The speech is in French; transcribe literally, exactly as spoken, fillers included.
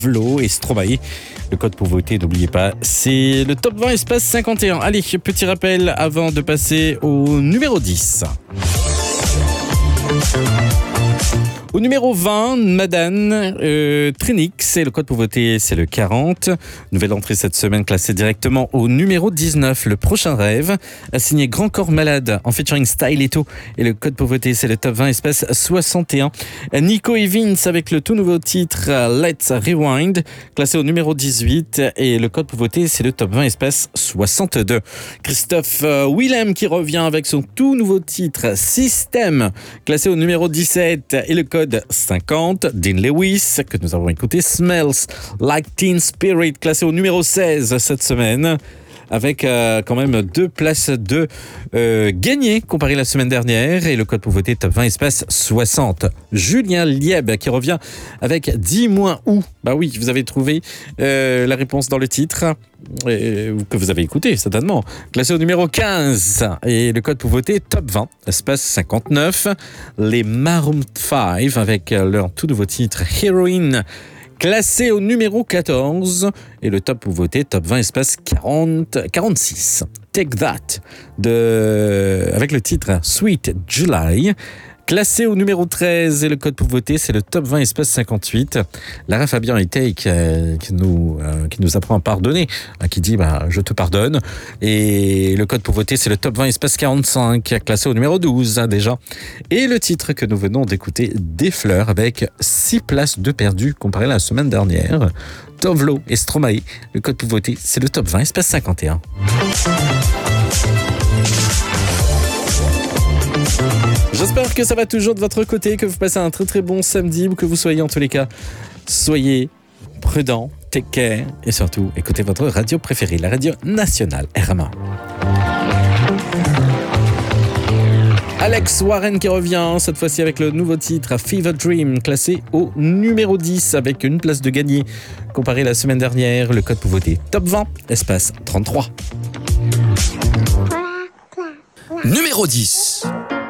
Vlo et Stromae. Le code pour voter, n'oubliez pas, c'est le top vingt espace cinquante et un. Allez, petit rappel avant de passer au numéro dix. Au numéro vingt, Madane, euh, Trinix, et le code pour voter, c'est le quarante. Nouvelle entrée cette semaine, classée directement au numéro dix-neuf, Le Prochain Rêve, a signé Grand Corps Malade en featuring Styletto, et le code pour voter, c'est le top vingt, espace soixante et un. Nico et Vince avec le tout nouveau titre Let's Rewind, classé au numéro dix-huit, et le code pour voter, c'est le top vingt, espace soixante-deux. Christophe euh, Willem qui revient avec son tout nouveau titre System, classé au numéro dix-sept, et le code cinquante. Dean Lewis, que nous avons écouté, Smells Like Teen Spirit, classé au numéro seize cette semaine, avec euh, quand même deux places de euh, gagnées comparé à la semaine dernière, et le code pour voter top vingt espace soixante. Julien Lieb qui revient avec dix moins où. Bah oui, vous avez trouvé euh, la réponse dans le titre euh, que vous avez écouté certainement. Classé au numéro quinze, et le code pour voter top vingt espace cinquante-neuf. Les Maroon cinq avec leur tout nouveau titre Heroin, classé au numéro quatorze, et le top pour voter, top vingt, espace quarante, quarante-six. Take That, de, avec le titre Sweet July, classé au numéro treize, et le code pour voter, c'est le top vingt, espace cinquante-huit. Lara Fabian et Take, euh, qui, nous, euh, qui nous apprend à pardonner, euh, qui dit bah, je te pardonne. Et le code pour voter, c'est le top vingt, espace quarante-cinq, classé au numéro douze hein, déjà. Et le titre que nous venons d'écouter, Des Fleurs, avec six places de perdu comparé à la semaine dernière. Tovlo et Stromae, le code pour voter, c'est le top vingt, espace cinquante et un. J'espère que ça va toujours de votre côté, que vous passez un très très bon samedi, ou que vous soyez en tous les cas, soyez prudents, take care, et surtout écoutez votre radio préférée, la radio nationale R M A. Alex Warren qui revient, cette fois-ci avec le nouveau titre Fever Dream, classé au numéro dix, avec une place de gagné comparé à la semaine dernière. Le code pour voter, top vingt, espace trente-trois. Numéro dix.